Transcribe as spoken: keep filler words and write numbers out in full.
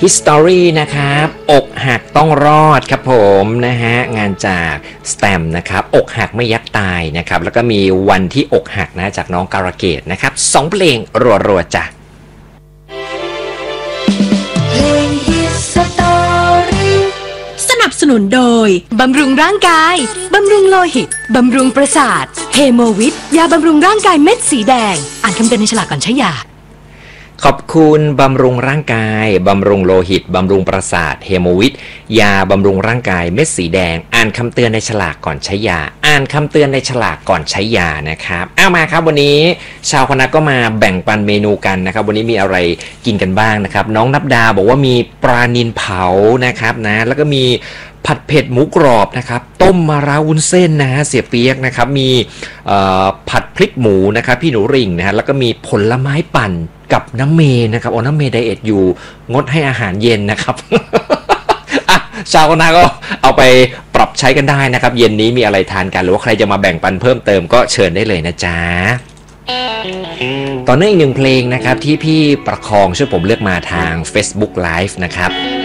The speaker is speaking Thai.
History นะครับอกหักต้องรอดครับผมนะฮะงานจากสแตมนะครับอกหักไม่ยักตายนะครับแล้วก็มีวันที่อกหักนะจากน้องการะเกดนะครับสองเพลงรัวๆจ้ะสนับสนุนโดยบำรุงร่างกายบำรุงโลหิตบำรุงประสาทเฮโมวิทยาบำรุงร่างกายเม็ดสีแดงอ่านคำเตือนในฉลากก่อนใช้ยาขอบคุณบำรุงร่างกายบำรุงโลหิตบำรุงประสาทเฮโมวิทยาบำรุงร่างกายเม็ดสีแดงอ่านคำเตือนในฉลากก่อนใช้ยาอ่านคำเตือนในฉลากก่อนใช้ยานะครับเอามาครับวันนี้ชาวคณะก็มาแบ่งปันเมนูกันนะครับวันนี้มีอะไรกินกันบ้างนะครับน้องนับดาบอกว่ามีปลานิลเผานะครับนะแล้วก็มีผัดเผ็ดหมูกรอบนะครับต้มมะระวุ้นเส้นนะฮะเสียเปียกนะครับมีผัดพริกหมูนะครับพี่หนูริ่งนะฮะแล้วก็มีผลไม้ปั่นกับน้ำเมนะครับโอ้น้ำเมไดเอทอยู่งดให้อาหารเย็นนะครับอ่ะชาวคณะก็เอาไปปรับใช้กันได้นะครับเย็นนี้มีอะไรทานกันหรือว่าใครจะมาแบ่งปันเพิ่มเติมก็เชิญได้เลยนะจ๊ะต่อเนื่องอีกหนึ่งเพลงนะครับที่พี่ประคองช่วยผมเลือกมาทาง Facebook Live นะครับ